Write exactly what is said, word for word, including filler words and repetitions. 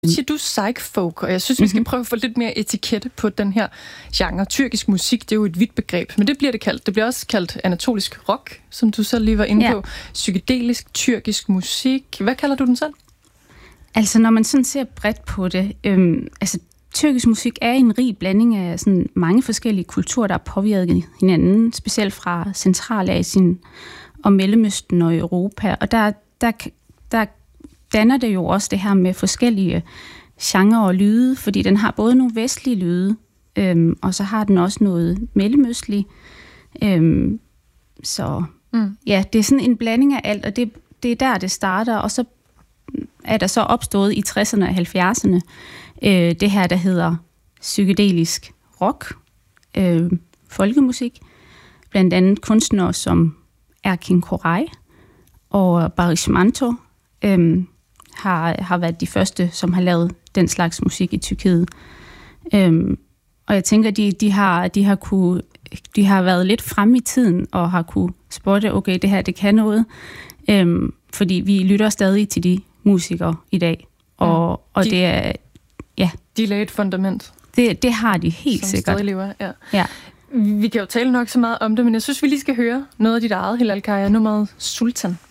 Nu siger du psych-folk, og jeg synes, vi skal prøve at få lidt mere etikette på den her genre. Tyrkisk musik, det er jo et vidt begreb, men det bliver det kaldt. Det bliver også kaldt anatolisk rock, som du selv lige var inde ja. på. Psykedelisk, tyrkisk musik. Hvad kalder du den selv? Altså, når man sådan ser bredt på det, øhm, altså tyrkisk musik er en rig blanding af sådan mange forskellige kulturer, der er påvirket hinanden, specielt fra Centralasien og Mellemøsten og Europa. Og der, der, der danner det jo også det her med forskellige genrer og lyde, fordi den har både nogle vestlige lyde, øhm, og så har den også noget mellemøstligt. Øhm, så mm. ja, det er sådan en blanding af alt, og det, det er der, det starter, og så er der så opstået i tresserne og halvfjerdserne øh, det her, der hedder psykedelisk rock, øh, folkemusik, blandt andet kunstnere som Erkin Koray og Barış Manço øh, har, har været de første, som har lavet den slags musik i Tyrkiet. Øh, og jeg tænker, de, de, har, de, har kunne, de har været lidt fremme i tiden og har kunne spotte, okay, det her, det kan noget. Øh, fordi vi lytter stadig til de musikere i dag. Og, mm. og de, det er, ja. De lagde et fundament. Det, det har de helt som sikkert. Stadig lever, ja. ja. Vi kan jo tale nok så meget om det, men jeg synes, vi lige skal høre noget af dit eget, Hilal Kaya, nummeret Sultan.